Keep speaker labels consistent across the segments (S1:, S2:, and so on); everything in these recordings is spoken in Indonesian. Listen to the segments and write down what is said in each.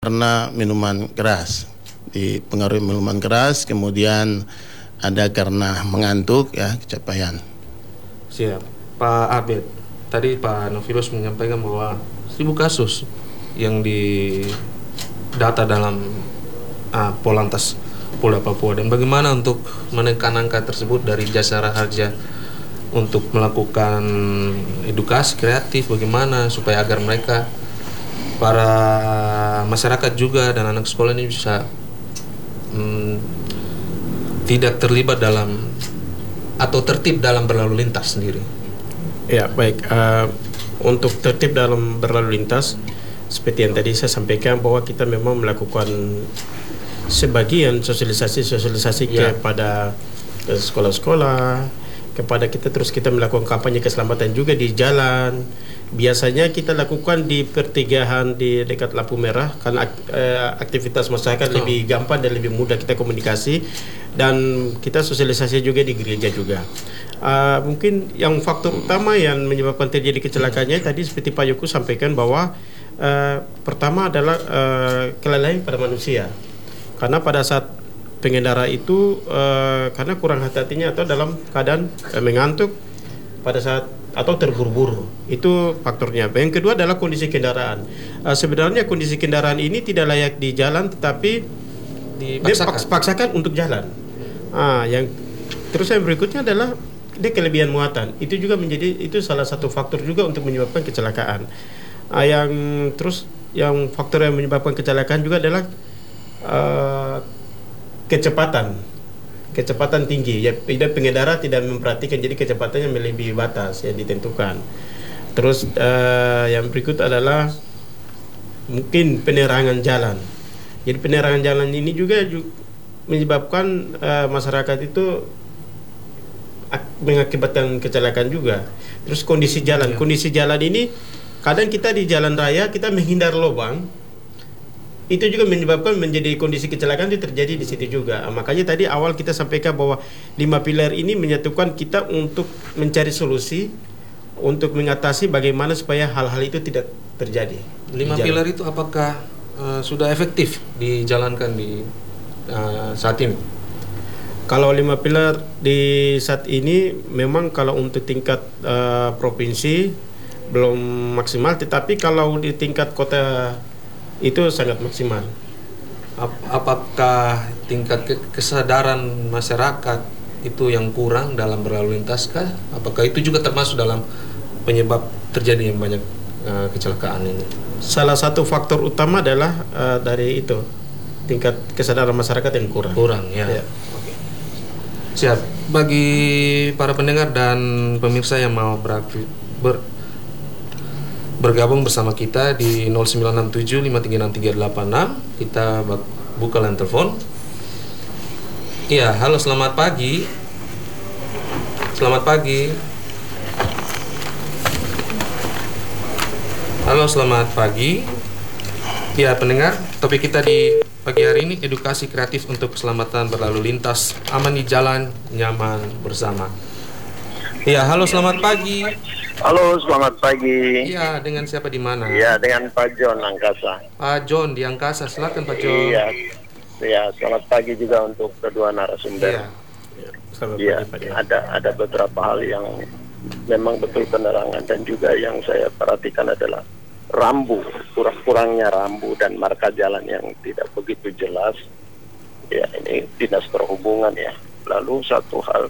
S1: karena minuman keras, dipengaruhi minuman keras, kemudian ada karena mengantuk, ya, kecapean.
S2: Siap, Pak Abed. Tadi Pak Nofilus menyampaikan bahwa 1.000 kasus yang didata dalam Polantas Polda Papua, dan bagaimana untuk menekan angka tersebut dari Jasara Harja untuk melakukan edukasi kreatif, bagaimana supaya agar mereka, para masyarakat juga dan anak sekolah ini bisa tidak terlibat dalam atau tertib dalam berlalu lintas sendiri.
S3: Ya, baik. Untuk tertib dalam berlalu lintas, seperti yang tadi saya sampaikan bahwa kita memang melakukan sebagian sosialisasi kepada sekolah-sekolah, kepada kita melakukan kampanye keselamatan juga di jalan. Biasanya kita lakukan di pertigaan di dekat lampu merah karena aktivitas masyarakat lebih gampang dan lebih mudah kita komunikasi, dan kita sosialisasi juga di gereja juga. Mungkin yang faktor utama yang menyebabkan terjadi kecelakaannya tadi seperti Pak Yoko sampaikan bahwa pertama adalah kelalaian pada manusia. Karena pada saat pengendara itu karena kurang hati-hatinya atau dalam keadaan mengantuk pada saat atau terburu-buru, itu faktornya. Yang kedua adalah kondisi kendaraan. Sebenarnya kondisi kendaraan ini tidak layak di jalan, tetapi dipaksakan untuk jalan. Yang terus yang berikutnya adalah dia kelebihan muatan. Itu juga itu salah satu faktor juga untuk menyebabkan kecelakaan. Yang faktor yang menyebabkan kecelakaan juga adalah kecepatan tinggi, ya, pengendara tidak memperhatikan, jadi kecepatannya melebihi batas yang ditentukan. Terus yang berikut adalah mungkin penerangan jalan. Jadi penerangan jalan ini juga menyebabkan masyarakat itu mengakibatkan kecelakaan juga. Terus kondisi jalan ini kadang kita di jalan raya kita menghindar lubang, itu juga menyebabkan menjadi kondisi kecelakaan itu terjadi di situ juga. Makanya tadi awal kita sampaikan bahwa 5 pilar ini menyatukan kita untuk mencari solusi untuk mengatasi bagaimana supaya hal-hal itu tidak terjadi.
S2: 5 pilar itu apakah sudah efektif dijalankan di saat ini?
S3: Kalau 5 pilar di saat ini memang kalau untuk tingkat provinsi belum maksimal, tetapi kalau di tingkat kota itu sangat maksimal.
S2: Apakah tingkat kesadaran masyarakat itu yang kurang dalam berlalu lintas kah? Apakah itu juga termasuk dalam penyebab terjadinya banyak kecelakaan ini?
S3: Salah satu faktor utama adalah dari itu, tingkat kesadaran masyarakat yang kurang.
S2: Ya. Oke. Siap. Bagi para pendengar dan pemirsa yang mau bergabung bersama kita di 0967536386, kita buka line telepon. Iya, halo, selamat pagi. Halo, selamat pagi. Ya, pendengar, topik kita di pagi hari ini edukasi kreatif untuk keselamatan berlalu lintas, aman di jalan, nyaman bersama. Iya, halo, selamat pagi.
S4: Halo, selamat pagi.
S2: Iya, dengan siapa di mana?
S4: Iya, dengan Pak John Angkasa.
S2: Pak John di Angkasa, silakan Pak John.
S4: Iya, selamat pagi juga untuk kedua narasumber. Iya, ada beberapa hal yang memang betul penerangan, dan juga yang saya perhatikan adalah kurangnya rambu dan marka jalan yang tidak begitu jelas. Ya, ini dinas perhubungan ya. Lalu satu hal,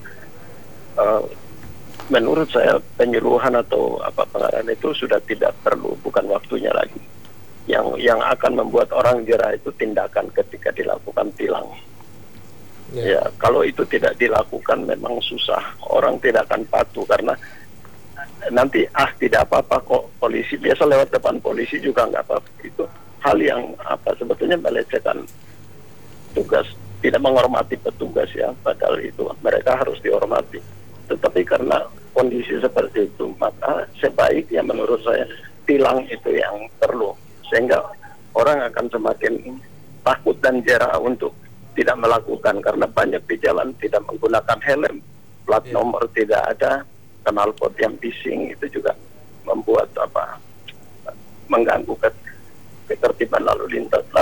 S4: menurut saya penyuluhan atau pengarahan itu sudah tidak perlu, bukan waktunya lagi. Yang akan membuat orang jerah itu tindakan ketika dilakukan tilang. Ya, kalau itu tidak dilakukan memang susah, orang tidak akan patuh karena nanti tidak apa-apa kok, polisi biasa lewat depan polisi juga nggak apa-apa. Itu hal yang sebetulnya melecehkan tugas, tidak menghormati petugas ya, padahal itu mereka harus dihormati. Tetapi karena kondisi seperti itu, maka sebaiknya menurut saya tilang itu yang perlu, sehingga orang akan semakin takut dan jera untuk tidak melakukan, karena banyak di jalan tidak menggunakan helm, plat nomor tidak ada, knalpot yang bising, itu juga membuat mengganggu ketertiban lalu lintas.